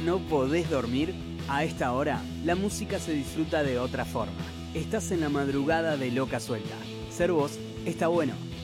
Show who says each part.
Speaker 1: no podés dormir, a esta hora la música se disfruta de otra forma. Estás en la madrugada de Loca Suelta. Ser vos está bueno.